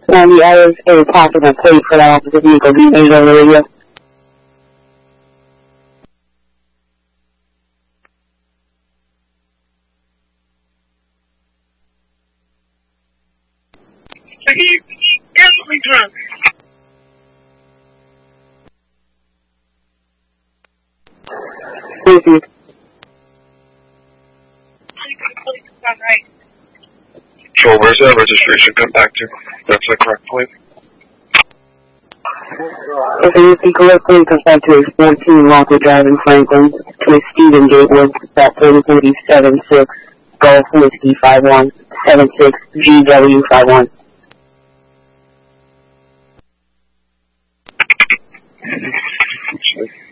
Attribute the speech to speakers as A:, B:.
A: The hours a possible plate for that opposite vehicle being made on the radio.
B: He's definitely drunk.
A: Thank you.
C: Control, where's that registration come back to? That's the correct plate?
A: If it is the correct plate, comes back to a 14 Walker Drive in Franklin, to a Stephen Gatewood, that plate is going to be 76 Golf Whiskey 51, 76 GW 51.